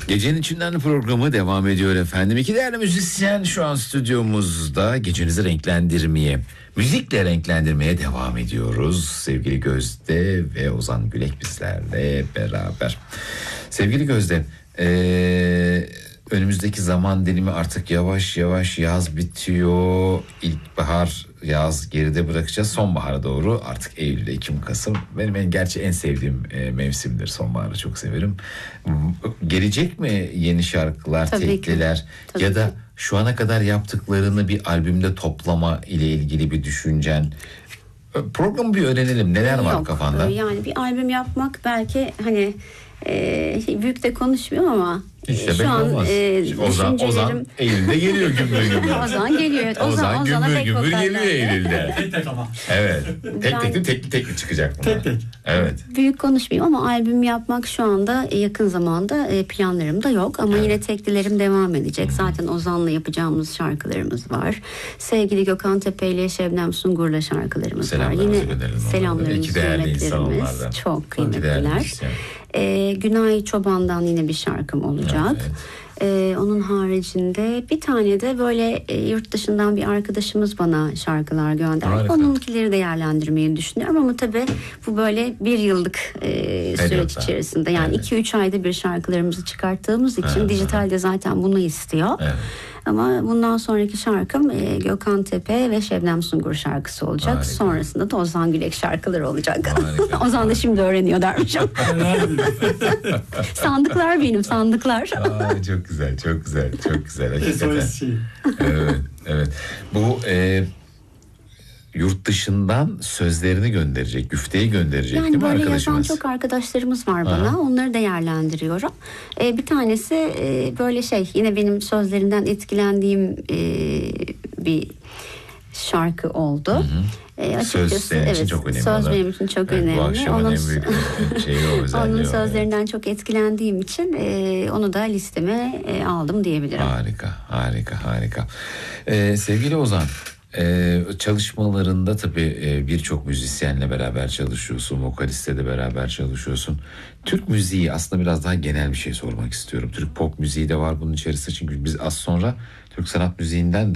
Gecenin içinden programı devam ediyor efendim. İki değerli müzisyen şu an stüdyomuzda gecenizi renklendirmeye, müzikle renklendirmeye devam ediyoruz. Sevgili Gözde ve Ozan Gülek bizlerle beraber. Sevgili Gözde, önümüzdeki zaman dilimi artık yavaş yavaş yaz bitiyor. İlkbahar, yaz geride bırakacağız. Sonbahara doğru artık Eylül, Ekim, Kasım. Benim gerçi en sevdiğim mevsimdir. Sonbaharı çok severim. Gelecek mi yeni şarkılar, Tabii tekliler ki. ya da şu ana kadar yaptıklarını bir albümde toplama ile ilgili bir düşüncen? Programı bir öğrenelim. Neler var kafanda? Yani bir albüm yapmak belki hani büyük de konuşmuyorum ama İşte şu an Ozan Eylül'de geliyor gümbür gümbür. Ozan geliyor. Evet. Ozan gümbür gümbür geliyor Eylül'de. Tek ama. Evet. Tekli çıkacak bunlar. Tek. Evet. Büyük konuşmayayım ama albüm yapmak şu anda yakın zamanda planlarımda yok. Ama yine teklilerim devam edecek. Zaten Ozan'la yapacağımız şarkılarımız var. Sevgili Gökhan Tepe ile Şebnem Sungur'la şarkılarımız var. Yine selamlarımız, hürmetlerimiz. Çok kıymetliler. Günay Çoban'dan yine bir şarkım olacak. Evet. Onun haricinde bir tane de böyle yurt dışından bir arkadaşımız bana şarkılar gönderdi. Onunkileri değerlendirmeyi düşünüyorum ama tabii bu böyle bir yıllık süreç içerisinde. Yani 2-3 ayda bir şarkılarımızı çıkarttığımız için dijitalde zaten bunu istiyor. Evet. Ama bundan sonraki şarkım Gökhan Tepe ve Şebnem Sungur şarkısı olacak. Harika. Sonrasında da Ozan Gülek şarkıları olacak. Ozan da şimdi öğreniyor dermişim. Sandıklar benim, sandıklar. Çok güzel, çok güzel, çok güzel. Evet. Bu yurt dışından sözlerini gönderecek, güfteyi gönderecek yani değil mi arkadaşımız? Yani böyle yazan çok arkadaşlarımız var bana. Aha. Onları değerlendiriyorum. Bir tanesi böyle yine benim sözlerinden etkilendiğim bir şarkı oldu. Hı hı. Söz senin için çok önemli. Söz benim için çok önemli. Bu akşamın en büyük şeyi o, özelliği onun sözlerinden çok etkilendiğim için onu da listeme aldım diyebilirim. Harika. Sevgili Ozan, çalışmalarında tabii birçok müzisyenle beraber çalışıyorsun, vokalistle de beraber çalışıyorsun. Türk müziği, aslında biraz daha genel bir şey sormak istiyorum. Türk pop müziği de var bunun içerisinde, çünkü biz az sonra Türk sanat müziğinden